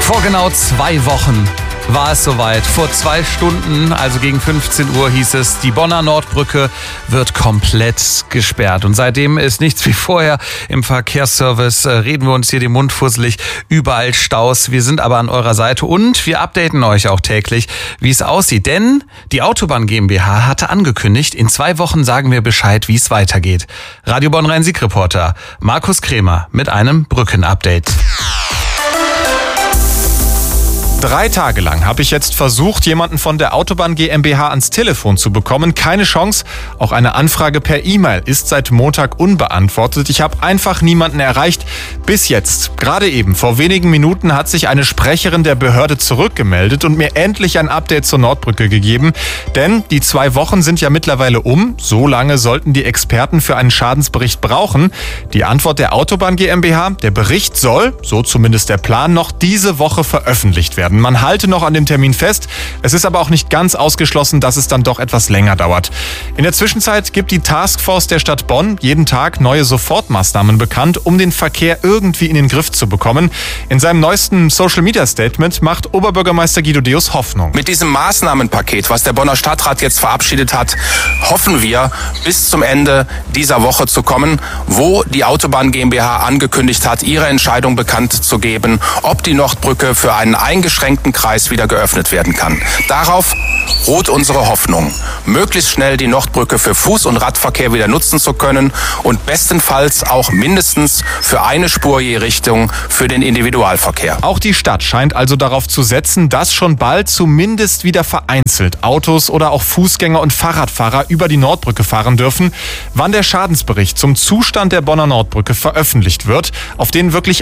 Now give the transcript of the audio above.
Vor genau 2 Wochen war es soweit. Vor 2 Stunden, also gegen 15 Uhr, hieß es, die Bonner Nordbrücke wird komplett gesperrt. Und seitdem ist nichts wie vorher im Verkehrsservice. Reden wir uns hier den Mund fusselig, überall Staus. Wir sind aber an eurer Seite und wir updaten euch auch täglich, wie es aussieht. Denn die Autobahn GmbH hatte angekündigt, in 2 Wochen sagen wir Bescheid, wie es weitergeht. Radio Bonn Rhein-Sieg-Reporter Markus Krämer mit einem Brückenupdate. 3 Tage lang habe ich jetzt versucht, jemanden von der Autobahn GmbH ans Telefon zu bekommen. Keine Chance. Auch eine Anfrage per E-Mail ist seit Montag unbeantwortet. Ich habe einfach niemanden erreicht. Bis jetzt. Gerade eben, vor wenigen Minuten, hat sich eine Sprecherin der Behörde zurückgemeldet und mir endlich ein Update zur Nordbrücke gegeben. Denn die 2 Wochen sind ja mittlerweile um. So lange sollten die Experten für einen Schadensbericht brauchen. Die Antwort der Autobahn GmbH: Der Bericht soll, so zumindest der Plan, noch diese Woche veröffentlicht werden. Man halte noch an dem Termin fest. Es ist aber auch nicht ganz ausgeschlossen, dass es dann doch etwas länger dauert. In der Zwischenzeit gibt die Taskforce der Stadt Bonn jeden Tag neue Sofortmaßnahmen bekannt, um den Verkehr irgendwie in den Griff zu bekommen. In seinem neuesten Social-Media-Statement macht Oberbürgermeister Guido Deus Hoffnung. Mit diesem Maßnahmenpaket, was der Bonner Stadtrat jetzt verabschiedet hat, hoffen wir, bis zum Ende dieser Woche zu kommen, wo die Autobahn GmbH angekündigt hat, ihre Entscheidung bekannt zu geben, ob die Nordbrücke für einen eingeschränkten Kreis wieder geöffnet werden kann. Darauf ruht unsere Hoffnung, möglichst schnell die Nordbrücke für Fuß- und Radverkehr wieder nutzen zu können und bestenfalls auch mindestens für eine Spur je Richtung für den Individualverkehr. Auch die Stadt scheint also darauf zu setzen, dass schon bald zumindest wieder vereinzelt Autos oder auch Fußgänger und Fahrradfahrer über die Nordbrücke fahren dürfen. Wann der Schadensbericht zum Zustand der Bonner Nordbrücke veröffentlicht wird, auf den wirklich